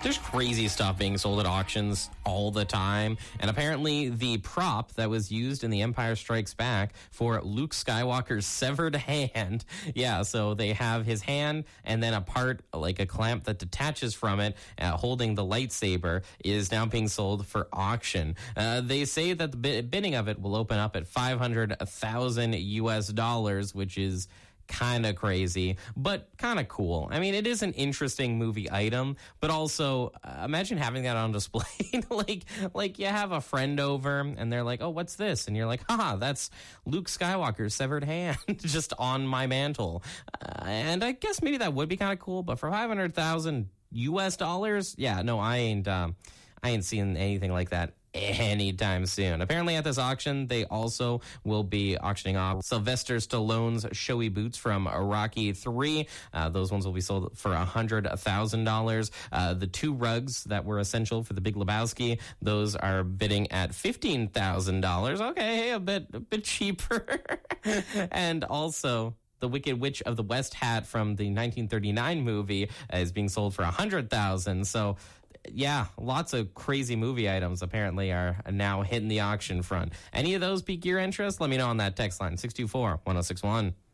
There's crazy stuff being sold at auctions all the time. And apparently the prop that was used in The Empire Strikes Back for Luke Skywalker's severed hand. Yeah, so they have his hand and then a part, like a clamp that detaches from it, holding the lightsaber, is now being sold for auction. They say that the bidding of it will open up at $500,000 US, which is kind of crazy, but kind of cool. I mean, it is an interesting movie item, but also imagine having that on display. like you have a friend over and they're like, "Oh, what's this?" And you're like, "Haha, that's Luke Skywalker's severed hand just on my mantle." And I guess maybe that would be kind of cool, but for $500,000 US, yeah, no, I ain't seeing anything like that anytime soon. Apparently at this auction, they also will be auctioning off Sylvester Stallone's showy boots from Rocky 3. Those ones will be sold for $100,000. The two rugs that were essential for The Big Lebowski, those are bidding at $15,000. Okay, a bit cheaper. And also the Wicked Witch of the West hat from the 1939 movie is being sold for $100,000. So yeah, lots of crazy movie items apparently are now hitting the auction front. Any of those pique your interest? Let me know on that text line, 624-1061.